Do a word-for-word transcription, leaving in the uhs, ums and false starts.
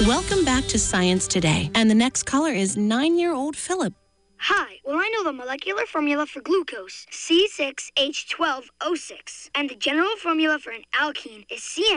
Welcome back to Science Today. And the next caller is nine-year-old Philip. Hi, well, I know the molecular formula for glucose, C six H twelve O six, and the general formula for an alkene is C